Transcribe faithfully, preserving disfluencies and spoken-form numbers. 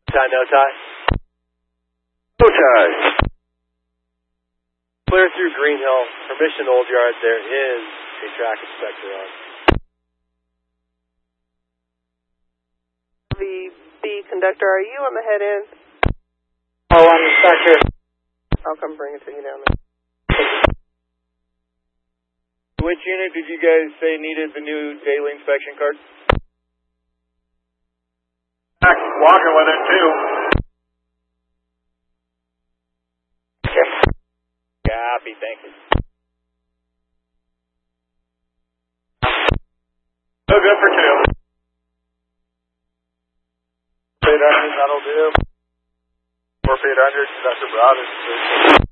Tie, no tie? No tie. Clear through Green Hill. Permission Old Yard. There is a track inspector on. The B conductor, are you on the head end? Oh, I'm the inspector. I'll come bring it to you down there. Which unit did you guys say needed the new daily inspection card? Walking with it too. Copy, thank you. So good for two. eight hundred, that'll do. four eight hundred, Doctor Broad is